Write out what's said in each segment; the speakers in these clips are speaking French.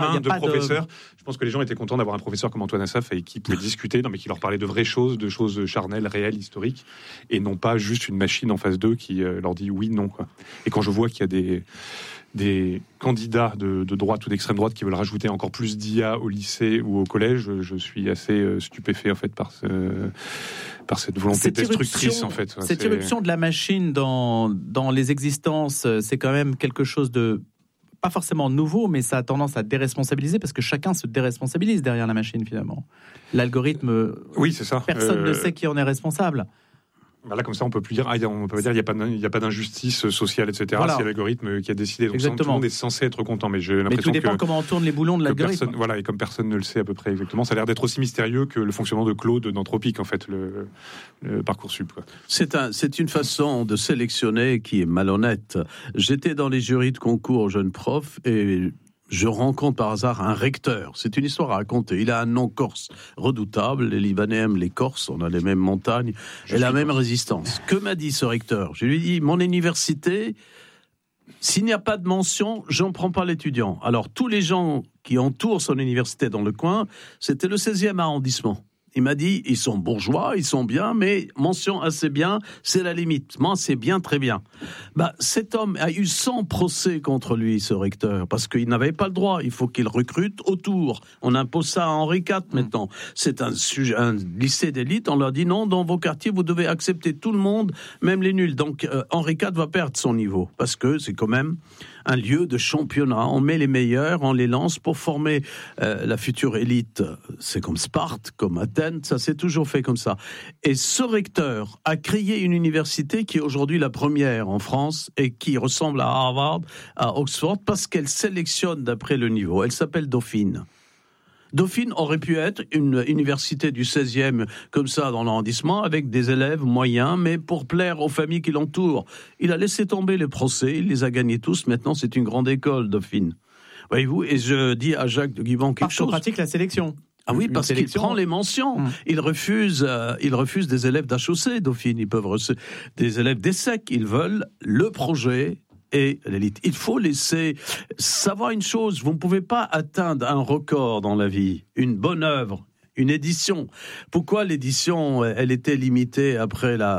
de professeurs. Je pense que les gens étaient contents d'avoir un professeur comme Antoine Assaf avec qui ils pouvaient discuter, mais qui leur parlait de vraies choses, de choses charnelles, réelles, historiques, et non pas juste une machine en face d'eux qui leur dit oui, non, quoi. Et quand je vois qu'il y a des candidats de droite ou d'extrême droite qui veulent rajouter encore plus d'IA au lycée ou au collège, je suis assez stupéfait en fait par cette volonté destructrice en fait. Cette irruption de la machine dans les existences, c'est quand même quelque chose de pas forcément nouveau, mais ça a tendance à déresponsabiliser parce que chacun se déresponsabilise derrière la machine finalement. L'algorithme, oui, c'est ça. Personne ne sait qui en est responsable. Là, comme ça, on peut plus dire, on peut pas dire, il y a pas d'injustice sociale, etc. Voilà. C'est l'algorithme qui a décidé. Donc, exactement. tout le monde est censé être content, mais j'ai l'impression tout dépend comment on tourne les boulons de l'algorithme. Et comme personne ne le sait à peu près exactement, ça a l'air d'être aussi mystérieux que le fonctionnement de Claude d'Anthropique, en fait, le Parcoursup, quoi. C'est une façon de sélectionner qui est malhonnête. J'étais dans les jurys de concours jeunes profs et je rencontre par hasard un recteur. C'est une histoire à raconter. Il a un nom corse redoutable. Les Libanais aiment les Corses. On a les mêmes montagnes et la même résistance. Que m'a dit ce recteur ? Je lui ai dit, mon université, s'il n'y a pas de mention, j'en prends pas l'étudiant. Alors, tous les gens qui entourent son université dans le coin, c'était le 16e arrondissement. Il m'a dit, ils sont bourgeois, ils sont bien, mais mention assez bien, c'est la limite. Moi, c'est bien, très bien. Cet homme a eu 100 procès contre lui, ce recteur, parce qu'il n'avait pas le droit. Il faut qu'il recrute autour. On impose ça à Henri IV maintenant. C'est un lycée d'élite. On leur dit non, dans vos quartiers, vous devez accepter tout le monde, même les nuls. Donc, Henri IV va perdre son niveau, parce que c'est quand même un lieu de championnat. On met les meilleurs, on les lance pour former la future élite. C'est comme Sparte, comme Athènes, ça s'est toujours fait comme ça. Et ce recteur a créé une université qui est aujourd'hui la première en France et qui ressemble à Harvard, à Oxford, parce qu'elle sélectionne d'après le niveau. Elle s'appelle Dauphine. Dauphine aurait pu être une université du 16e, comme ça, dans l'arrondissement, avec des élèves moyens, mais pour plaire aux familles qui l'entourent. Il a laissé tomber les procès, il les a gagnés tous. Maintenant, c'est une grande école, Dauphine. Voyez-vous, et je dis à Jacques de Guibon quelque chose. On pratique la sélection. Ah oui, parce qu'il prend les mentions. Il refuse des élèves d'HEC, Dauphine. Ils peuvent des élèves d'ESSEC. Ils veulent le projet et l'élite. Il faut laisser savoir une chose, vous ne pouvez pas atteindre un record dans la vie, une bonne œuvre, une édition. Pourquoi l'édition, elle était limitée après on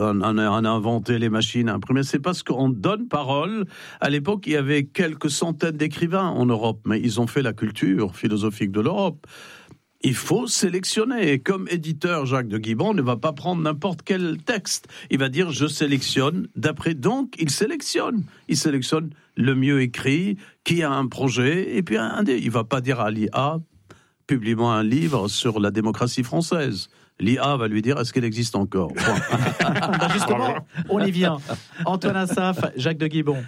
a inventé les machines à imprimer? C'est parce qu'on donne parole. À l'époque, il y avait quelques centaines d'écrivains en Europe, mais ils ont fait la culture philosophique de l'Europe. Il faut sélectionner. Et comme éditeur, Jacques de Guibon ne va pas prendre n'importe quel texte. Il va dire, je sélectionne. D'après, donc, il sélectionne. Il sélectionne le mieux écrit, qui a un projet, et puis il ne va pas dire à l'IA, publie-moi un livre sur la démocratie française. L'IA va lui dire, est-ce qu'elle existe encore? Justement, on y vient. Antoine Assaf, Jacques de Guibon.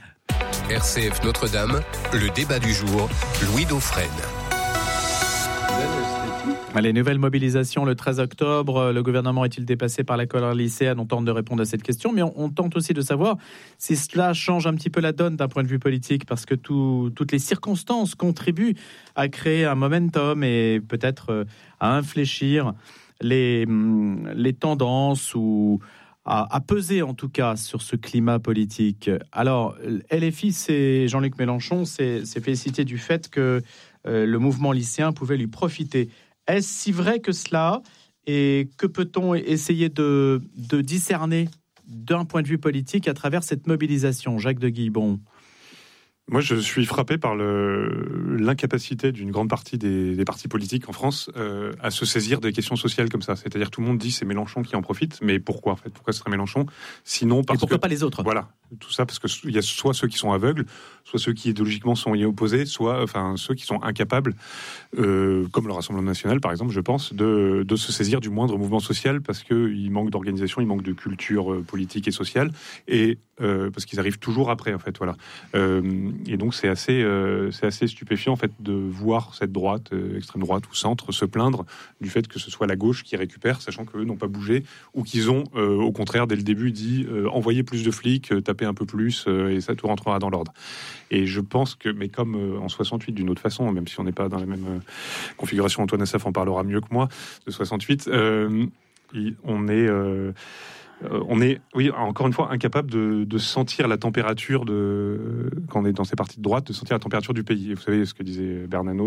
RCF Notre-Dame, le débat du jour, Louis Dauphren. Les nouvelles mobilisations le 13 octobre, le gouvernement est-il dépassé par la colère lycéenne? On tente de répondre à cette question, mais on tente aussi de savoir si cela change un petit peu la donne d'un point de vue politique, parce que toutes les circonstances contribuent à créer un momentum et peut-être à infléchir les tendances ou à peser en tout cas sur ce climat politique. Alors, LFI, c'est Jean-Luc Mélenchon s'est félicité du fait que le mouvement lycéen pouvait lui profiter. Est-ce si vrai que cela? Et que peut-on essayer de discerner d'un point de vue politique à travers cette mobilisation? Jacques de Guibon. Moi, je suis frappé par l'incapacité d'une grande partie des partis politiques en France à se saisir des questions sociales comme ça. C'est-à-dire, tout le monde dit c'est Mélenchon qui en profite, mais pourquoi en fait? Pourquoi ce serait Mélenchon? Sinon, parce et pourquoi pas les autres? Voilà, tout ça parce que il y a soit ceux qui sont aveugles, soit ceux qui idéologiquement sont y opposés, soit ceux qui sont incapables, comme le Rassemblement national par exemple, je pense, de se saisir du moindre mouvement social parce qu'il manque d'organisation, il manque de culture politique et sociale, et parce qu'ils arrivent toujours après en fait, voilà. Et donc c'est assez stupéfiant en fait de voir cette droite, extrême droite ou centre, se plaindre du fait que ce soit la gauche qui récupère, sachant qu'eux n'ont pas bougé, ou qu'ils ont au contraire dès le début dit envoyer plus de flics, taper un peu plus, et ça tout rentrera dans l'ordre. Et je pense que, mais comme en 68 d'une autre façon, même si on n'est pas dans la même configuration, Antoine Assaf en parlera mieux que moi, de 68, on est... On est, oui, encore une fois, incapable de sentir la température quand on est dans ces partis de droite, de sentir la température du pays. Et vous savez ce que disait Bernanos